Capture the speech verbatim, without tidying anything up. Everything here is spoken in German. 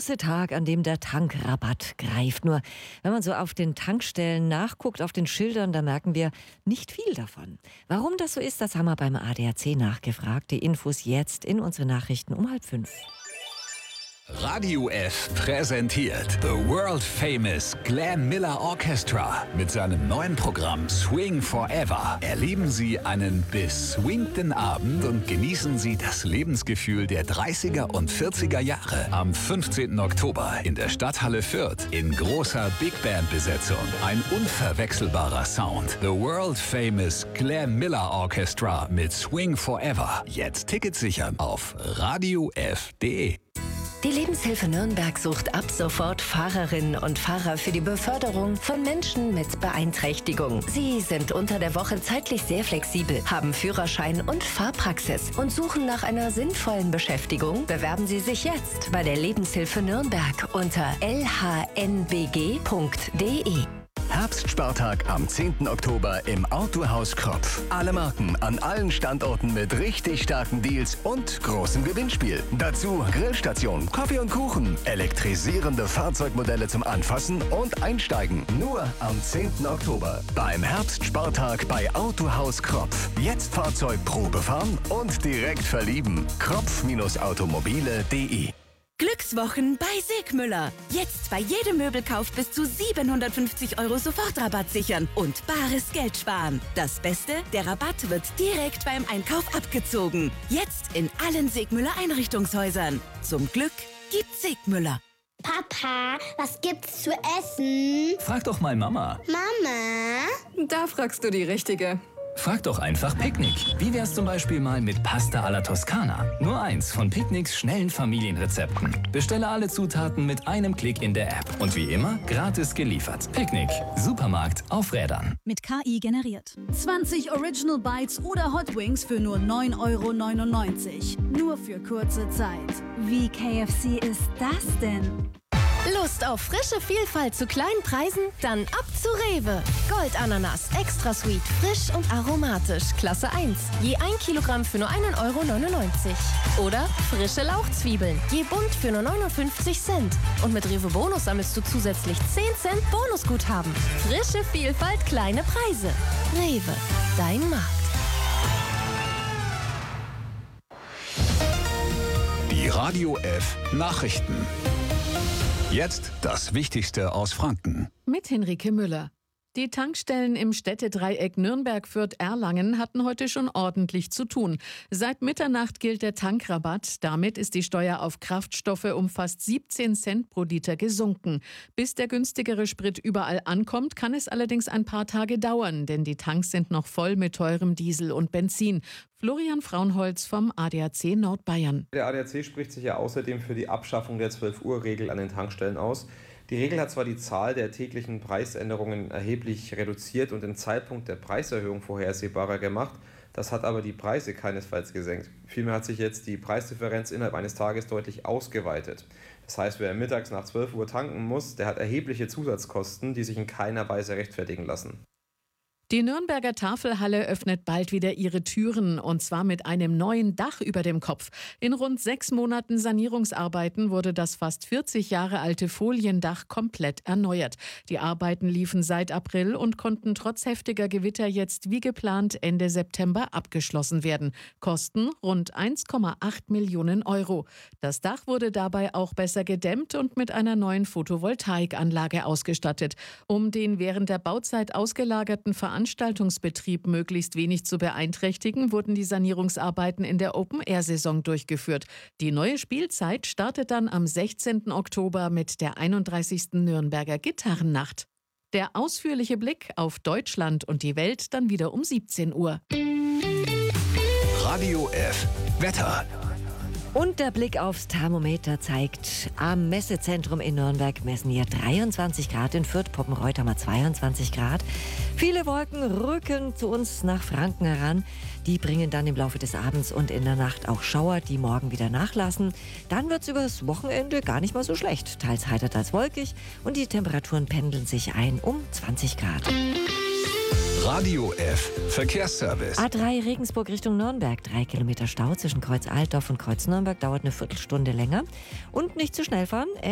große Tag, an dem der Tankrabatt greift. Nur wenn man so auf den Tankstellen nachguckt, auf den Schildern, da merken wir nicht viel davon. Warum das so ist, das haben wir beim A D A C nachgefragt. Die Infos jetzt in unsere Nachrichten um halb fünf. Radio F präsentiert The World Famous Glenn Miller Orchestra mit seinem neuen Programm Swing Forever. Erleben Sie einen beswingten Abend und genießen Sie das Lebensgefühl der dreißiger und vierziger Jahre. Am fünfzehnten Oktober in der Stadthalle Fürth in großer Big Band Besetzung. Ein unverwechselbarer Sound. The World Famous Glenn Miller Orchestra mit Swing Forever. Jetzt Tickets sichern auf radio f punkt de. Die Lebenshilfe Nürnberg sucht ab sofort Fahrerinnen und Fahrer für die Beförderung von Menschen mit Beeinträchtigung. Sie sind unter der Woche zeitlich sehr flexibel, haben Führerschein und Fahrpraxis und suchen nach einer sinnvollen Beschäftigung. Bewerben Sie sich jetzt bei der Lebenshilfe Nürnberg unter l h n b g punkt d e. Herbstspartag am zehnten Oktober im Autohaus Kropf. Alle Marken an allen Standorten mit richtig starken Deals und großem Gewinnspiel. Dazu Grillstation, Kaffee und Kuchen, elektrisierende Fahrzeugmodelle zum Anfassen und Einsteigen. Nur am zehnten Oktober beim Herbstspartag bei Autohaus Kropf. Jetzt Fahrzeug Probe fahren und direkt verlieben. kropf automobile punkt de. Glückswochen bei Segmüller. Jetzt bei jedem Möbelkauf bis zu siebenhundertfünfzig Euro Sofortrabatt sichern und bares Geld sparen. Das Beste, der Rabatt wird direkt beim Einkauf abgezogen. Jetzt in allen Segmüller Einrichtungshäusern. Zum Glück gibt's Segmüller. Papa, was gibt's zu essen? Frag doch mal Mama. Mama? Da fragst du die Richtige. Frag doch einfach Picknick. Wie wär's zum Beispiel mal mit Pasta alla Toskana? Nur eins von Picknicks schnellen Familienrezepten. Bestelle alle Zutaten mit einem Klick in der App. Und wie immer, gratis geliefert. Picknick. Supermarkt auf Rädern. Mit K I generiert. zwanzig Original Bites oder Hot Wings für nur neun Euro neunundneunzig. Nur für kurze Zeit. Wie K F C ist das denn? Lust auf frische Vielfalt zu kleinen Preisen? Dann ab zu Rewe. Goldananas, extra sweet, frisch und aromatisch, Klasse eins. Je ein Kilogramm für nur einen Euro neunundneunzig. Oder frische Lauchzwiebeln, je bunt für nur neunundfünfzig Cent. Und mit Rewe Bonus sammelst du zusätzlich zehn Cent Bonusguthaben. Frische Vielfalt, kleine Preise. Rewe, dein Markt. Die Radio F Nachrichten. Jetzt das Wichtigste aus Franken. Mit Henrike Müller. Die Tankstellen im Städtedreieck Nürnberg, Fürth, Erlangen hatten heute schon ordentlich zu tun. Seit Mitternacht gilt der Tankrabatt. Damit ist die Steuer auf Kraftstoffe um fast siebzehn Cent pro Liter gesunken. Bis der günstigere Sprit überall ankommt, kann es allerdings ein paar Tage dauern, denn die Tanks sind noch voll mit teurem Diesel und Benzin. Florian Fraunholz vom A D A C Nordbayern. Der A D A C spricht sich ja außerdem für die Abschaffung der zwölf-Uhr-Regel an den Tankstellen aus. Die Regel hat zwar die Zahl der täglichen Preisänderungen erheblich reduziert und den Zeitpunkt der Preiserhöhung vorhersehbarer gemacht, das hat aber die Preise keinesfalls gesenkt. Vielmehr hat sich jetzt die Preisdifferenz innerhalb eines Tages deutlich ausgeweitet. Das heißt, wer mittags nach zwölf Uhr tanken muss, der hat erhebliche Zusatzkosten, die sich in keiner Weise rechtfertigen lassen. Die Nürnberger Tafelhalle öffnet bald wieder ihre Türen, und zwar mit einem neuen Dach über dem Kopf. In rund sechs Monaten Sanierungsarbeiten wurde das fast vierzig Jahre alte Foliendach komplett erneuert. Die Arbeiten liefen seit April und konnten trotz heftiger Gewitter jetzt wie geplant Ende September abgeschlossen werden. Kosten rund eins Komma acht Millionen Euro. Das Dach wurde dabei auch besser gedämmt und mit einer neuen Photovoltaikanlage ausgestattet. Um den während der Bauzeit ausgelagerten Veranstaltungen Veranstaltungsbetrieb möglichst wenig zu beeinträchtigen, wurden die Sanierungsarbeiten in der Open-Air-Saison durchgeführt. Die neue Spielzeit startet dann am sechzehnten Oktober mit der einunddreißigsten Nürnberger Gitarrennacht. Der ausführliche Blick auf Deutschland und die Welt dann wieder um siebzehn Uhr. Radio F Wetter. Und der Blick aufs Thermometer zeigt, am Messezentrum in Nürnberg messen wir dreiundzwanzig Grad, in Fürth, Poppenreuth haben wir zweiundzwanzig Grad. Viele Wolken rücken zu uns nach Franken heran. Die bringen dann im Laufe des Abends und in der Nacht auch Schauer, die morgen wieder nachlassen. Dann wird es übers Wochenende gar nicht mal so schlecht. Teils heiter, teils wolkig und die Temperaturen pendeln sich ein um zwanzig Grad. Radio F Verkehrsservice. A drei Regensburg Richtung Nürnberg. Drei Kilometer Stau zwischen Kreuz Altdorf und Kreuz Nürnberg. Dauert eine Viertelstunde länger. Und nicht zu schnell fahren.